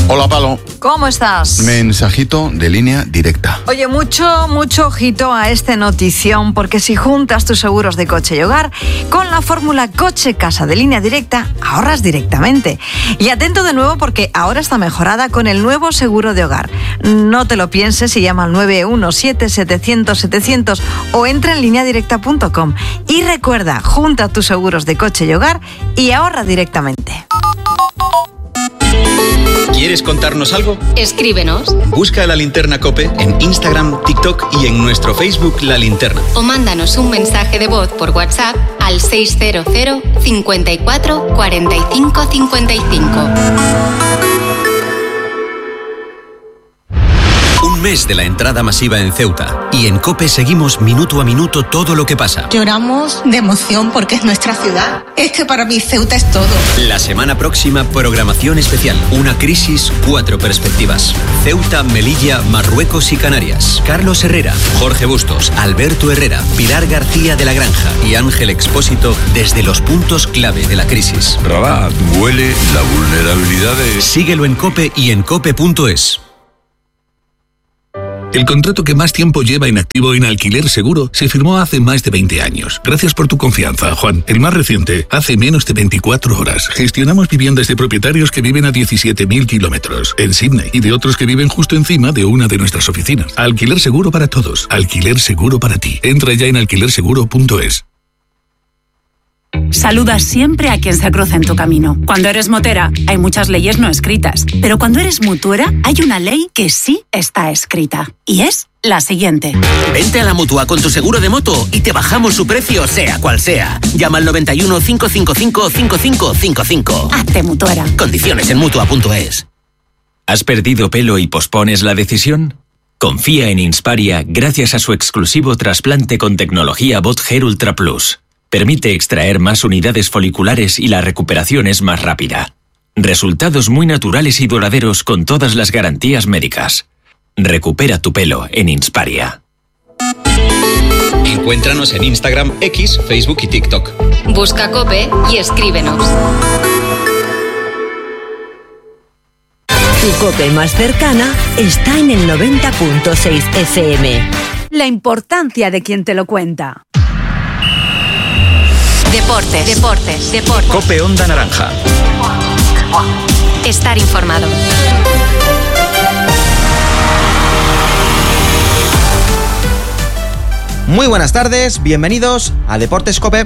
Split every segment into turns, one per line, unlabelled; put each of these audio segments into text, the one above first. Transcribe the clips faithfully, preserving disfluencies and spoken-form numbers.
Hola, Palo.
¿Cómo estás?
Mensajito de Línea Directa.
Oye, mucho, mucho ojito a esta notición, porque si juntas tus seguros de coche y hogar con la fórmula coche-casa de Línea Directa, ahorras directamente. Y atento de nuevo, porque ahora está mejorada con el nuevo seguro de hogar. No te lo pienses y llama al nueve uno siete, setecientos, setecientos o entra en línea directa punto com. Y recuerda, junta tus seguros de coche y hogar y ahorra directamente.
¿Quieres contarnos algo?
Escríbenos.
Busca La Linterna COPE en Instagram, TikTok y en nuestro Facebook La Linterna.
O mándanos un mensaje de voz por WhatsApp al seis cero cero, cinco cuatro, cuatro cinco cinco cinco.
Un mes de la entrada masiva en Ceuta y en COPE seguimos minuto a minuto todo lo que pasa.
Lloramos de emoción porque es nuestra ciudad. Es que para mí Ceuta es todo.
La semana próxima, programación especial. Una crisis, cuatro perspectivas. Ceuta, Melilla, Marruecos y Canarias. Carlos Herrera, Jorge Bustos, Alberto Herrera, Pilar García de la Granja y Ángel Expósito desde los puntos clave de la crisis.
Rabat, huele la vulnerabilidad de...
Síguelo en COPE y en cope punto es.
El contrato que más tiempo lleva inactivo en Alquiler Seguro se firmó hace más de veinte años. Gracias por tu confianza, Juan. El más reciente, hace menos de veinticuatro horas. Gestionamos viviendas de propietarios que viven a diecisiete mil kilómetros en Sydney y de otros que viven justo encima de una de nuestras oficinas. Alquiler Seguro para todos. Alquiler Seguro para ti. Entra ya en alquiler seguro punto es.
Saluda siempre a quien se cruza en tu camino. Cuando eres motera, hay muchas leyes no escritas. Pero cuando eres mutuera, hay una ley que sí está escrita. Y es la siguiente.
Vente a la Mutua con tu seguro de moto y te bajamos su precio, sea cual sea. Llama al noventa y uno, cinco cinco cinco, cinco cinco cinco cinco.
Hazte mutuera.
Condiciones en mutua punto es.
¿Has perdido pelo y pospones la decisión? Confía en Insparia gracias a su exclusivo trasplante con tecnología BotHair Ultra Plus. Permite extraer más unidades foliculares y la recuperación es más rápida. Resultados muy naturales y duraderos con todas las garantías médicas. Recupera tu pelo en Insparia.
Encuéntranos en Instagram, X, Facebook y TikTok.
Busca COPE y escríbenos.
Tu COPE más cercana está en el noventa punto seis F M.
La importancia de quien te lo cuenta.
Deportes, deportes, deportes.
COPE Onda Naranja.
Estar informado.
Muy buenas tardes, bienvenidos a Deportes COPE.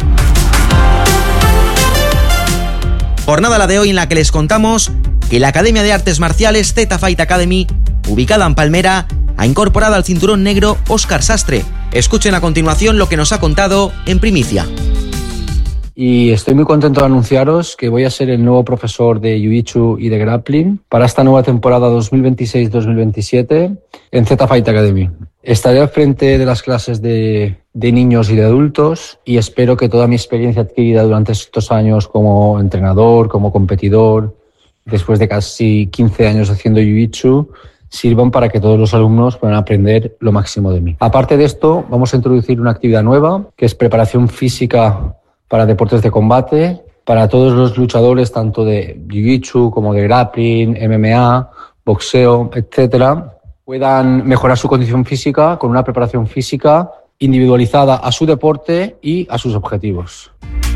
Jornada la de hoy en la que les contamos que la Academia de Artes Marciales Zeta Fight Academy, ubicada en Palmera, ha incorporado al cinturón negro Óscar Sastre. Escuchen a continuación lo que nos ha contado en primicia.
Y estoy muy contento de anunciaros que voy a ser el nuevo profesor de Jiu-Jitsu y de Grappling para esta nueva temporada dos mil veintiséis dos mil veintisiete en Zeta Fight Academy. Estaré al frente de las clases de, de niños y de adultos y espero que toda mi experiencia adquirida durante estos años como entrenador, como competidor, después de casi quince años haciendo Jiu-Jitsu, sirvan para que todos los alumnos puedan aprender lo máximo de mí. Aparte de esto, vamos a introducir una actividad nueva que es preparación física para deportes de combate, para todos los luchadores, tanto de Jiu-Jitsu como de Grappling, M M A, boxeo, etcétera, puedan mejorar su condición física con una preparación física individualizada a su deporte y a sus objetivos.